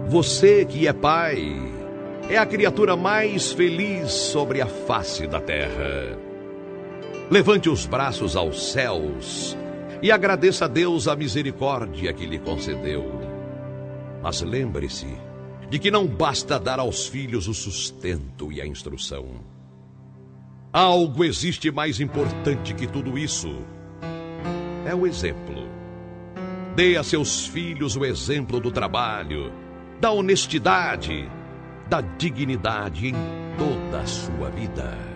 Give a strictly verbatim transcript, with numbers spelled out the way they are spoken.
Você que é pai, é a criatura mais feliz sobre a face da terra. Levante os braços aos céus e agradeça a Deus a misericórdia que lhe concedeu. Mas lembre-se de que não basta dar aos filhos o sustento e a instrução. Algo existe mais importante que tudo isso. É o exemplo. Dê a seus filhos o exemplo do trabalho, da honestidade, da dignidade em toda a sua vida.